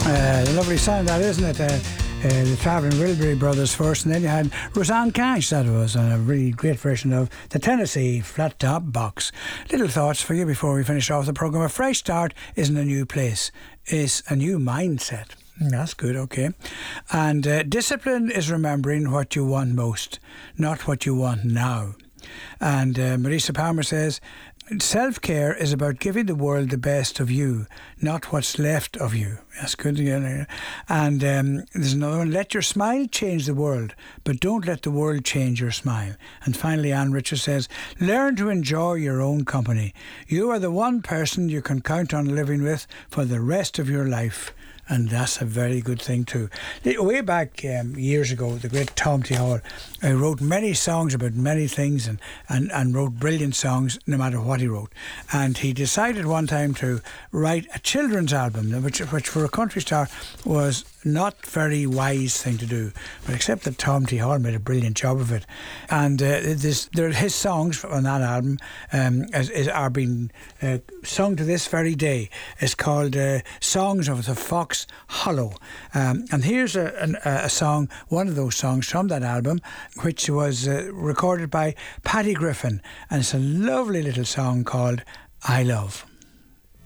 Lovely sound that, isn't it? The Travelling Wilbury Brothers first, and then you had Roseanne Cash, that was, and a really great version of the Tennessee Flat Top Box. Little thoughts for you before we finish off the programme. A fresh start isn't a new place, it's a new mindset. That's good, okay. And discipline is remembering what you want most, not what you want now. And Marisa Palmer says, self-care is about giving the world the best of you, not what's left of you. That's good. And there's another one. Let your smile change the world, but don't let the world change your smile. And finally, Anne Richards says, learn to enjoy your own company. You are the one person you can count on living with for the rest of your life. And that's a very good thing too. Way back years ago, the great Tom T. Hall wrote many songs about many things and wrote brilliant songs no matter what he wrote. And he decided one time to write a children's album, which for a country star was not very wise thing to do, but except that Tom T. Hall made a brilliant job of it. And his songs on that album are being sung to this very day. It's called Songs of the Fox Hollow. And here's a song, one of those songs from that album, which was recorded by Paddy Griffin. And it's a lovely little song called I Love.